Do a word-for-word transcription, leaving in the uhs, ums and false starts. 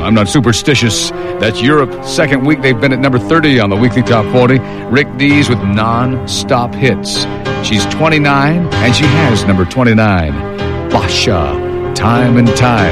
I'm not superstitious. That's Europe. Second week they've been at number thirty on the weekly top forty. Rick Dees with non-stop hits. She's twenty-nine, and she has number twenty-nine. Basha, Time and Time.